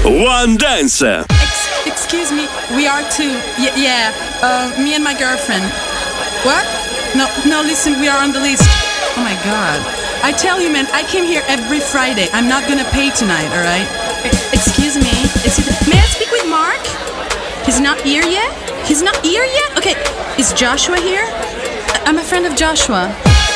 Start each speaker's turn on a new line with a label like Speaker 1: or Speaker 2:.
Speaker 1: One Dance.
Speaker 2: Excuse me, we are two. Me and my girlfriend. What? No, listen, we are on the list. Oh my god. I tell you, man, I came here every Friday. I'm not gonna pay tonight, alright? Excuse me. May I speak with Mark? He's not here yet? Okay, is Joshua here? I'm a friend of Joshua.